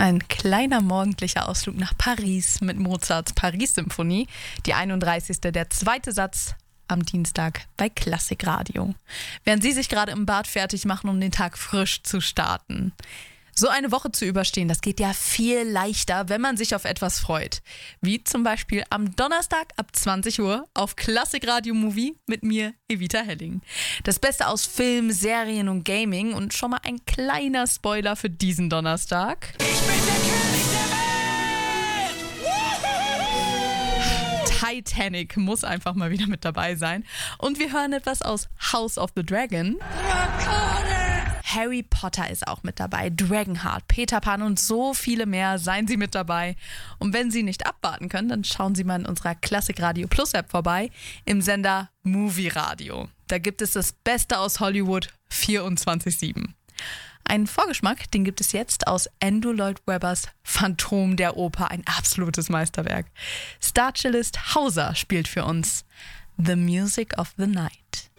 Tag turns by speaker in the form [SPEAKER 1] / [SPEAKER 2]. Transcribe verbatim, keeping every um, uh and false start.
[SPEAKER 1] Ein kleiner morgendlicher Ausflug nach Paris mit Mozarts Paris-Symphonie, die einunddreißigste, der zweite Satz am Dienstag bei Klassikradio. Während Sie sich gerade im Bad fertig machen, um den Tag frisch zu starten. So eine Woche zu überstehen, das geht ja viel leichter, wenn man sich auf etwas freut. Wie zum Beispiel am Donnerstag ab zwanzig Uhr auf Klassikradio Movie mit mir, Evita Helling. Das Beste aus Film, Serien und Gaming und schon mal ein kleiner Spoiler für diesen Donnerstag.
[SPEAKER 2] Ich bin der König der Welt!
[SPEAKER 1] Titanic muss einfach mal wieder mit dabei sein. Und wir hören etwas aus House of the Dragon.
[SPEAKER 2] Drakone!
[SPEAKER 1] Harry Potter ist auch mit dabei, Dragonheart, Peter Pan und so viele mehr. Seien Sie mit dabei. Und wenn Sie nicht abwarten können, dann schauen Sie mal in unserer Klassikradio Plus App vorbei im Sender Movie Radio. Da gibt es das Beste aus Hollywood vierundzwanzig sieben. Einen Vorgeschmack, den gibt es jetzt aus Andrew Lloyd Webbers Phantom der Oper, ein absolutes Meisterwerk. Starcellist Hauser spielt für uns The Music of the Night.